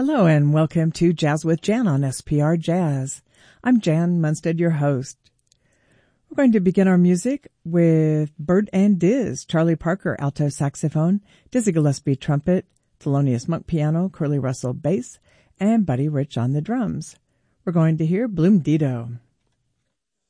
Hello and welcome to Jazz with Jan on SPR Jazz. I'm Jan Munstead, your host. We're going to begin our music with Bert and Diz, Charlie Parker, alto saxophone, Dizzy Gillespie, trumpet, Thelonious Monk, piano, Curly Russell, bass, and Buddy Rich on the drums. We're going to hear Bloom Dido.